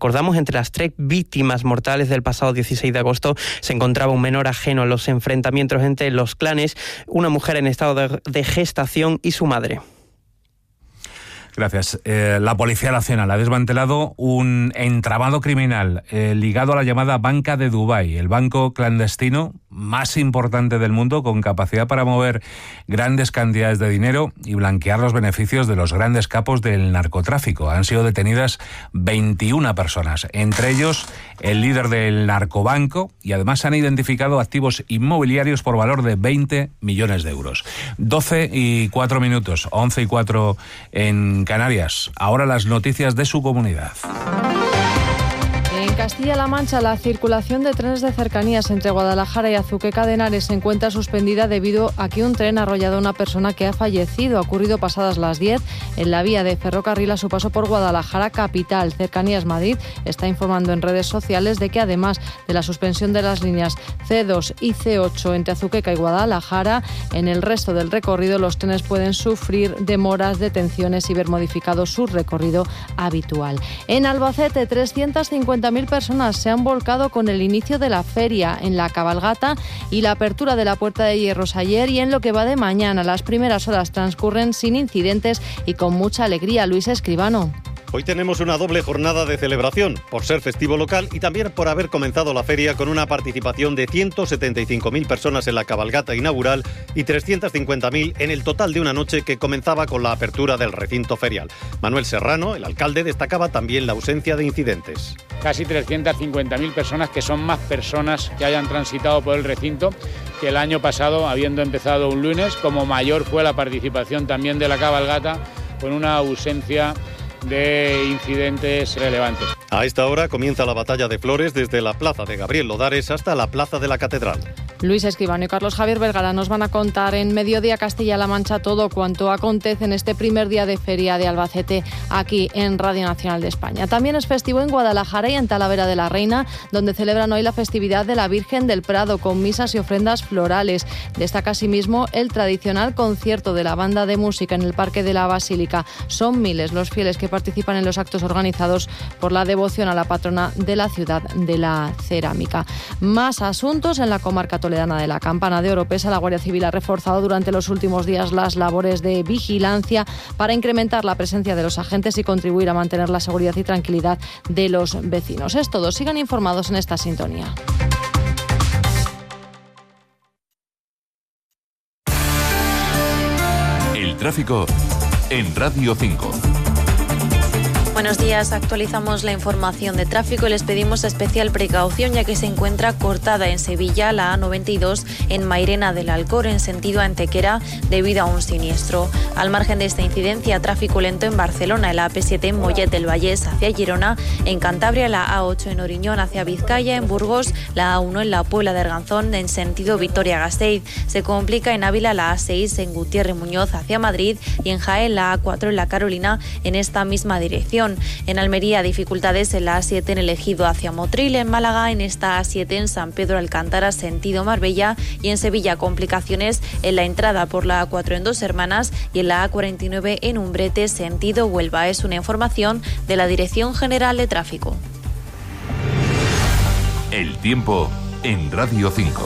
Recordamos, entre las 3 víctimas mortales del pasado 16 de agosto se encontraba un menor ajeno a los enfrentamientos entre los clanes, una mujer en estado de gestación y su madre. Gracias. La Policía Nacional ha desmantelado un entramado criminal ligado a la llamada Banca de Dubái, el banco clandestino más importante del mundo, con capacidad para mover grandes cantidades de dinero y blanquear los beneficios de los grandes capos del narcotráfico. Han sido detenidas 21 personas, entre ellos el líder del narcobanco, y además se han identificado activos inmobiliarios por valor de 20 millones de euros. 12:04, 11:04 en Canarias. Ahora las noticias de su comunidad. En Castilla-La Mancha, la circulación de trenes de cercanías entre Guadalajara y Azuqueca de Henares se encuentra suspendida debido a que un tren ha arrollado a una persona que ha fallecido. Ha ocurrido pasadas las 10 en la vía de ferrocarril a su paso por Guadalajara capital. Cercanías Madrid está informando en redes sociales de que, además de la suspensión de las líneas C2 y C8 entre Azuqueca y Guadalajara, en el resto del recorrido los trenes pueden sufrir demoras, detenciones y ver modificado su recorrido habitual. En Albacete, 350.000 personas se han volcado con el inicio de la feria en la cabalgata y la apertura de la Puerta de Hierros ayer, y en lo que va de mañana. Las primeras horas transcurren sin incidentes y con mucha alegría. Luis Escribano. Hoy tenemos una doble jornada de celebración, por ser festivo local y también por haber comenzado la feria con una participación de 175.000 personas en la cabalgata inaugural y 350.000 en el total de una noche que comenzaba con la apertura del recinto ferial. Manuel Serrano, el alcalde, destacaba también la ausencia de incidentes. Casi 350.000 personas, que son más personas que hayan transitado por el recinto que el año pasado, habiendo empezado un lunes. Como mayor fue la participación también de la cabalgata, con una ausencia de incidentes relevantes. A esta hora comienza la batalla de flores desde la plaza de Gabriel Lodares hasta la plaza de la Catedral. Luis Escribano y Carlos Javier Vergara nos van a contar en Mediodía Castilla-La Mancha todo cuanto acontece en este primer día de feria de Albacete aquí en Radio Nacional de España. También es festivo en Guadalajara y en Talavera de la Reina, donde celebran hoy la festividad de la Virgen del Prado con misas y ofrendas florales. Destaca asimismo el tradicional concierto de la banda de música en el Parque de la Basílica. Son miles los fieles que participan en los actos organizados por la devoción a la patrona de la ciudad de la cerámica. Más asuntos en la comarca toledana de la Campana de Oropesa. La Guardia Civil ha reforzado durante los últimos días las labores de vigilancia para incrementar la presencia de los agentes y contribuir a mantener la seguridad y tranquilidad de los vecinos. Es todo. Sigan informados en esta sintonía. El tráfico en Radio 5. Buenos días, actualizamos la información de tráfico y les pedimos especial precaución ya que se encuentra cortada en Sevilla la A92 en Mairena del Alcor en sentido a Antequera debido a un siniestro. Al margen de esta incidencia, tráfico lento en Barcelona, en la AP7 en Mollet del Vallès hacia Girona, en Cantabria la A8 en Oriñón hacia Vizcaya, en Burgos la A1 en la Puebla de Arganzón en sentido Vitoria-Gasteiz. Se complica en Ávila la A6 en Gutiérrez Muñoz hacia Madrid y en Jaén la A4 en la Carolina en esta misma dirección. En Almería, dificultades en la A7 en el Ejido hacia Motril, en Málaga en esta A7 en San Pedro Alcántara sentido Marbella y en Sevilla complicaciones en la entrada por la A4 en Dos Hermanas y en la A49 en Umbrete sentido Huelva. Es una información de la Dirección General de Tráfico. El tiempo en Radio 5.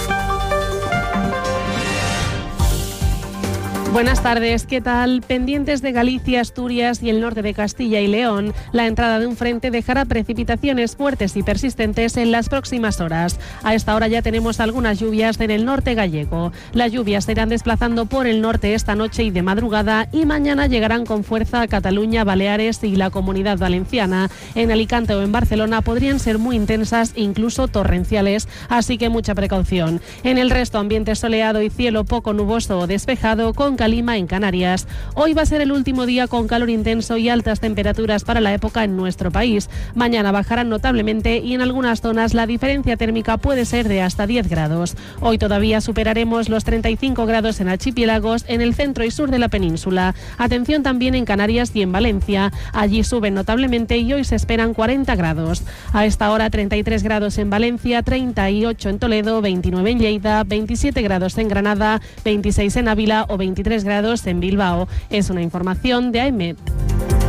Buenas tardes, ¿qué tal? Pendientes de Galicia, Asturias y el norte de Castilla y León, la entrada de un frente dejará precipitaciones fuertes y persistentes en las próximas horas. A esta hora ya tenemos algunas lluvias en el norte gallego. Las lluvias se irán desplazando por el norte esta noche y de madrugada y mañana llegarán con fuerza a Cataluña, Baleares y la Comunidad Valenciana. En Alicante o en Barcelona podrían ser muy intensas, incluso torrenciales, así que mucha precaución. En el resto, ambiente soleado y cielo poco nuboso o despejado con calima en Canarias. Hoy va a ser el último día con calor intenso y altas temperaturas para la época en nuestro país. Mañana bajarán notablemente y en algunas zonas la diferencia térmica puede ser de hasta 10 grados. Hoy todavía superaremos los 35 grados en archipiélagos en el centro y sur de la península. Atención también en Canarias y en Valencia. Allí suben notablemente y hoy se esperan 40 grados. A esta hora 33 grados en Valencia, 38 en Toledo, 29 en Lleida, 27 grados en Granada, 26 en Ávila o 23 grados en Bilbao. Es una información de AEMET.